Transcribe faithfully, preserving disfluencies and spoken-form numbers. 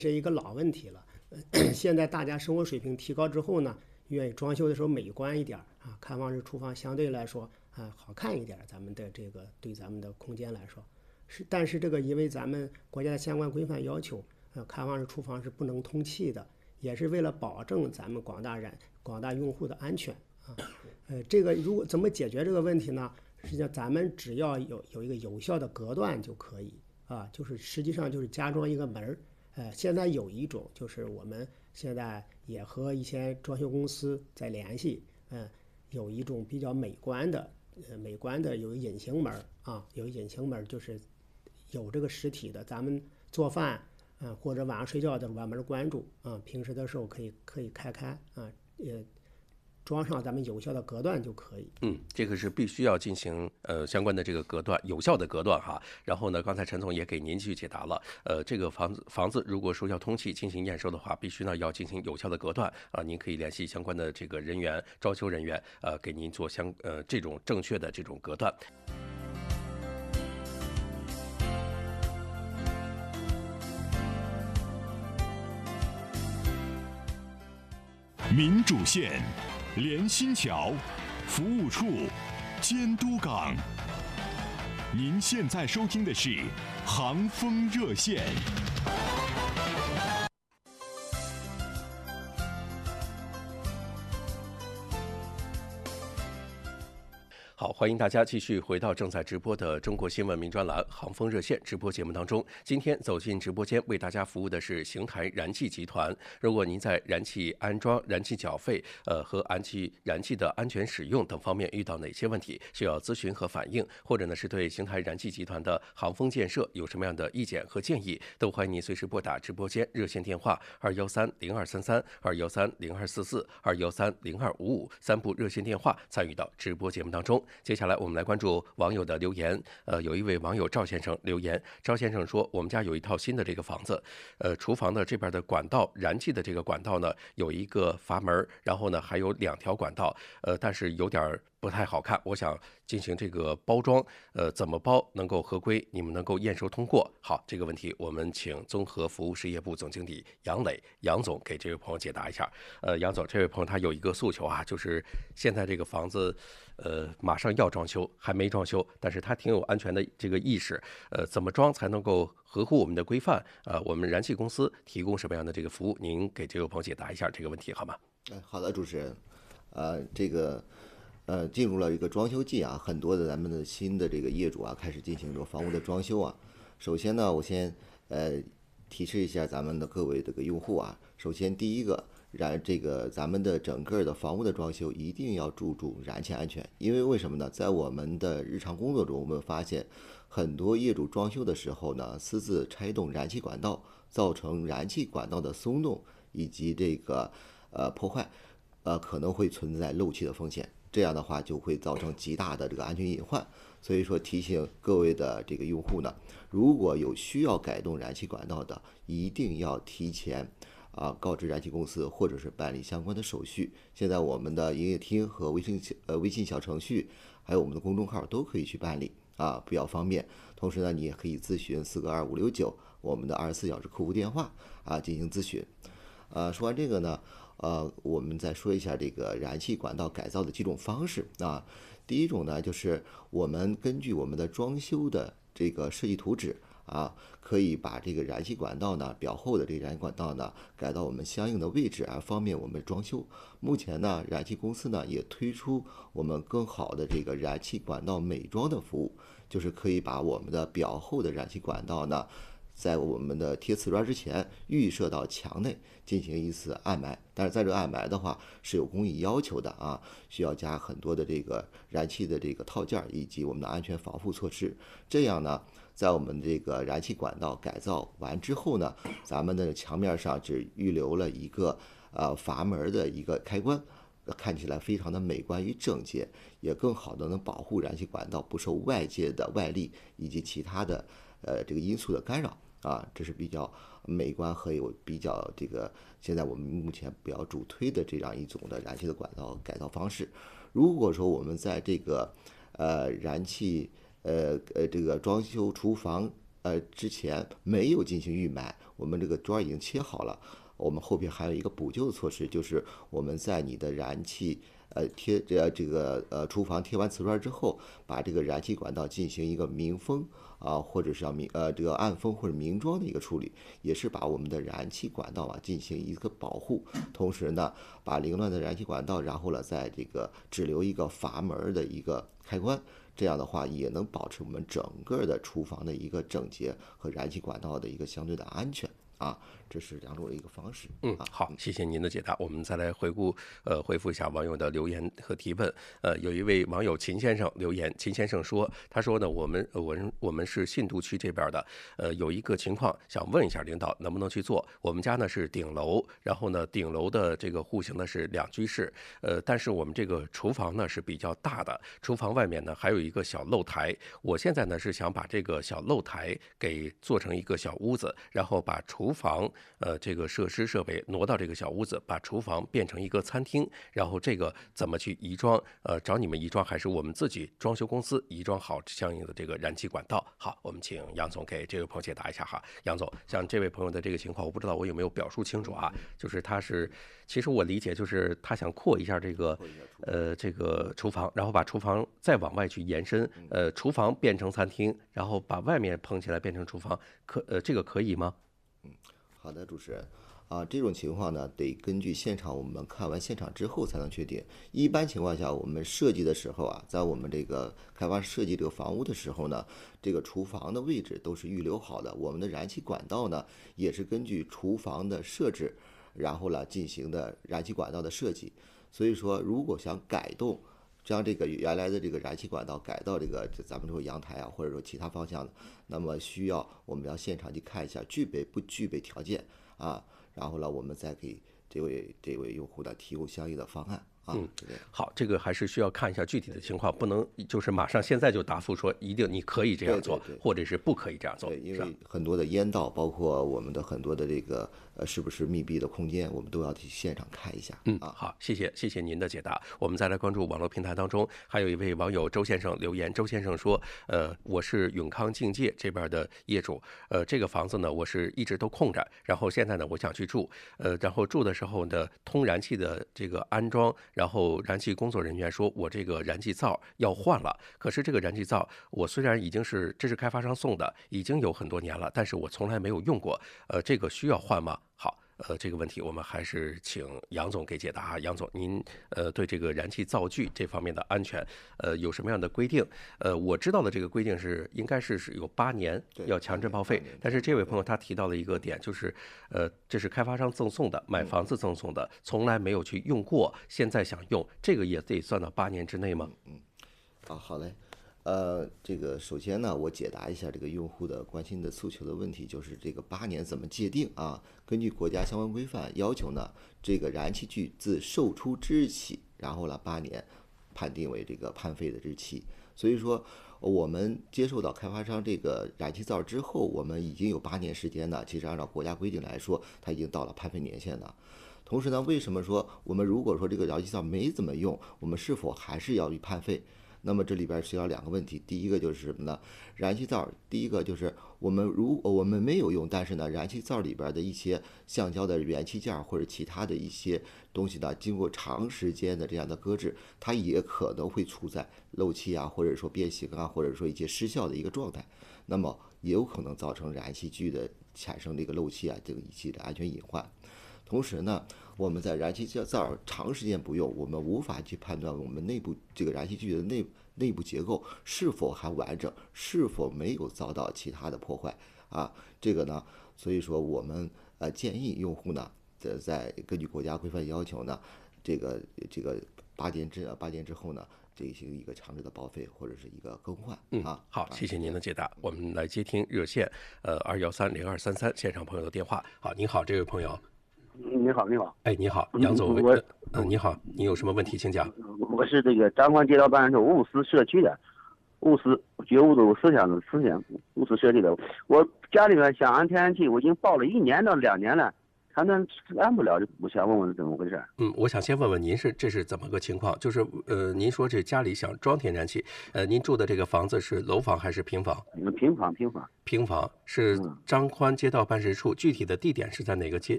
是一个老问题了。现在大家生活水平提高之后呢，愿意装修的时候美观一点啊，开放式厨房相对来说啊好看一点。咱们的这个对咱们的空间来说是，但是这个因为咱们国家的相关规范要求，呃，开放式厨房是不能通气的，也是为了保证咱们广大人广大用户的安全啊。呃，这个如果怎么解决这个问题呢？实际上咱们只要有有一个有效的隔断就可以啊，就是实际上就是加装一个门儿。呃，现在有一种就是我们现在也和一些装修公司在联系，嗯、呃，有一种比较美观的，呃，美观的有隐形门啊，有隐形门就是有这个实体的，咱们做饭，啊、呃，或者晚上睡觉的时候把门关住，啊、呃，平时的时候可以可以开开，啊、呃，也装上咱们有效的隔断就可以。 嗯，这个是必须要进行呃相关的这个隔断，有效的隔断哈。然后呢，刚才陈总也给您去解答了，呃，这个房子房子如果说要通气进行验收的话，必须呢要进行有效的隔断啊、呃。您可以联系相关的这个人员，装修人员，呃，给您做相呃这种正确的这种隔断。 民主线，连心桥，服务处，监督岗。您现在收听的是航风热线。 好，欢迎大家继续回到正在直播的中国新闻名专栏航风热线直播节目当中。今天走进直播间为大家服务的是邢台燃气集团。如果您在燃气安装、燃气缴费，呃和燃气燃气的安全使用等方面遇到哪些问题，需要咨询和反映，或者呢是对邢台燃气集团的航风建设有什么样的意见和建议，都欢迎您随时拨打直播间热线电话二幺三零二三三、二幺三零二四四、二幺三零二五五三部热线电话参与到直播节目当中。接下来我们来关注网友的留言。呃，有一位网友赵先生留言，赵先生说，我们家有一套新的这个房子，呃，厨房的这边的管道，燃气的这个管道呢，有一个阀门，然后呢还有两条管道，呃，但是有点不太好看，我想进行这个包装，呃，怎么包能够合规，你们能够验收通过？好，这个问题我们请综合服务事业部总经理杨磊杨总给这位朋友解答一下。呃，杨总，这位朋友他有一个诉求啊，就是现在这个房子，呃，马上要装修，还没装修，但是他挺有安全的这个意识，呃，怎么装才能够合乎我们的规范？呃，我们燃气公司提供什么样的这个服务？您给这位朋友解答一下这个问题好吗？ 哎，好的，主持人，呃，这个。呃，进入了一个装修季啊，很多的咱们的新的这个业主啊，开始进行这个房屋的装修啊。首先呢，我先呃提示一下咱们的各位这个用户啊，首先第一个，燃这个咱们的整个的房屋的装修一定要注重燃气安全，因为为什么呢？在我们的日常工作中，我们发现很多业主装修的时候呢，私自拆动燃气管道，造成燃气管道的松动以及这个呃破坏，呃可能会存在漏气的风险。这样的话就会造成极大的这个安全隐患，所以说提醒各位的这个用户呢，如果有需要改动燃气管道的，一定要提前啊告知燃气公司，或者是办理相关的手续。现在我们的营业厅和微信呃微信小程序，还有我们的公众号都可以去办理啊，比较方便。同时呢，你也可以咨询四个二五六九我们的二十四小时客服电话啊进行咨询。呃，说完这个呢。呃，我们再说一下这个燃气管道改造的几种方式啊。第一种呢，就是我们根据我们的装修的这个设计图纸啊，可以把这个燃气管道呢表后的这个燃气管道呢改到我们相应的位置啊，方便我们装修。目前呢，燃气公司呢也推出我们更好的这个燃气管道美装的服务，就是可以把我们的表后的燃气管道呢，在我们的贴瓷砖之前预设到墙内进行一次暗埋，但是在这个暗埋的话是有工艺要求的啊，需要加很多的这个燃气的这个套件以及我们的安全防护措施。这样呢，在我们这个燃气管道改造完之后呢，咱们的墙面上只预留了一个呃阀门的一个开关，看起来非常的美观与整洁，也更好的能保护燃气管道不受外界的外力以及其他的呃这个因素的干扰。啊，这是比较美观和有比较这个现在我们目前比较主推的这样一种的燃气的管道改造方式。如果说我们在这个呃燃气呃呃这个装修厨房呃之前没有进行预埋，我们这个桩已经切好了，我们后边还有一个补救的措施，就是我们在你的燃气呃贴这这个呃厨房贴完瓷砖之后，把这个燃气管道进行一个明封啊，或者是要明呃这个暗封或者明装的一个处理，也是把我们的燃气管道啊进行一个保护，同时呢把凌乱的燃气管道，然后呢在这个只留一个阀门的一个开关。这样的话也能保持我们整个的厨房的一个整洁和燃气管道的一个相对的安全啊，这是两种的一个方式。 嗯，好，谢谢您的解答。我们再来回顾呃回复一下网友的留言和提问。呃，有一位网友秦先生留言，秦先生说，他说呢，我们我们我们是信都区这边的，呃，有一个情况想问一下领导能不能去做。我们家呢是顶楼，然后呢顶楼的这个户型呢是两居室，呃，但是我们这个厨房呢是比较大的，厨房外面呢还有一个小露台。我现在呢是想把这个小露台给做成一个小屋子，然后把厨房呃这个设施设备挪到这个小屋子，把厨房变成一个餐厅，然后这个怎么去移装？呃，找你们移装还是我们自己装修公司移装好相应的这个燃气管道？好，我们请杨总给这位朋友解答一下哈。杨总，像这位朋友的这个情况，我不知道我有没有表述清楚啊？就是他是，其实我理解就是他想扩一下这个呃这个厨房，然后把厨房再往外去延伸，呃，厨房变成餐厅，然后把外面捧起来变成厨房，可呃这个可以吗？ 嗯，好的，主持人。啊，这种情况呢，得根据现场我们看完现场之后才能确定。一般情况下，我们设计的时候啊，在我们这个开发设计这个房屋的时候呢，这个厨房的位置都是预留好的。我们的燃气管道呢，也是根据厨房的设置，然后呢进行的燃气管道的设计。所以说，如果想改动，将这个原来的这个燃气管道改到这个咱们说阳台啊，或者说其他方向的，那么需要我们要现场去看一下具备不具备条件啊。然后呢，我们再给这位这位用户呢提供相应的方案啊。 嗯，好，这个还是需要看一下具体的情况，不能就是马上现在就答复说一定你可以这样做， 对对对， 或者是不可以这样做。 对，因为很多的烟道，包括我们的很多的这个呃是不是密闭的空间，我们都要去现场看一下。 嗯，好，谢谢谢谢您的解答。我们再来关注网络平台当中，还有一位网友周先生留言，周先生说，呃，我是永康境界这边的业主，呃，这个房子呢我是一直都空着，然后现在呢我想去住，呃，然后住的时候呢通燃气的这个安装，然后燃气工作人员说我这个燃气灶要换了，可是这个燃气灶我虽然已经是这是开发商送的，已经有很多年了，但是我从来没有用过，呃，这个需要换吗？好。呃，这个问题我们还是请杨总给解答。杨总，您呃对这个燃气灶具这方面的安全，呃有什么样的规定？呃，我知道的这个规定是应该是是有八年要强制报废，但是这位朋友他提到了一个点，就是呃这是开发商赠送的，买房子赠送的，从来没有去用过，现在想用，这个也得算到八年之内吗？ 嗯，啊，好嘞。呃，这个首先呢，我解答一下这个用户的关心的诉求的问题，就是这个八年怎么界定啊？根据国家相关规范要求呢，这个燃气具自售出之日起，然后呢八年判定为这个判废的日期。所以说，我们接受到开发商这个燃气灶之后，我们已经有八年时间呢。其实按照国家规定来说，它已经到了判废年限了。同时呢，为什么说我们如果说这个燃气灶没怎么用，我们是否还是要去判废？那么这里边需要两个问题，第一个就是什么呢？燃气灶，第一个就是我们如我们没有用，但是呢，燃气灶里边的一些橡胶的元器件或者其他的一些东西呢，经过长时间的这样的搁置，它也可能会处在漏气啊，或者说变形啊，或者说一些失效的一个状态，那么也有可能造成燃气具的产生这个漏气啊，这个仪器的安全隐患。同时呢，我们在燃气灶长时间不用，我们无法去判断我们内部这个燃气具的内内部结构是否还完整，是否没有遭到其他的破坏啊。这个呢，所以说我们呃建议用户呢，在在根据国家规范要求呢，这个这个八年之八年之后呢，进行一个强制的报废或者是一个更换。 嗯啊，好，谢谢您的解答。我们来接听热线，呃，二幺三零二三三现场朋友的电话。好，您好，这位朋友。 你好，你好。 哎，你好，杨总。 我， 嗯，你好，你有什么问题，请讲。 我是这个张庄街道办事处务实社区的，务实觉悟的思想的思想务实设计的。我家里面想安天然气，我已经报了一年到两年了， 判断按不了，就我想问问是怎么回事。 嗯，我想先问问您是这是怎么个情况？就是呃，您说这家里想装天然气，呃，您住的这个房子是楼房还是平房？ 平房，平房。 平房是嗯张宽街道办事处，具体的地点是在哪个街